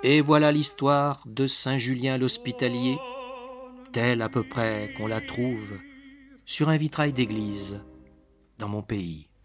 Et voilà l'histoire de Saint Julien l'Hospitalier, telle à peu près qu'on la trouve sur un vitrail d'église dans mon pays.